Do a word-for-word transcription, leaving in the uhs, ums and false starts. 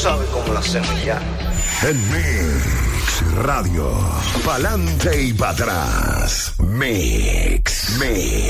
sabes cómo lo hacemos ya. En Mix Radio, pa'lante y para atrás. Mix, Mix.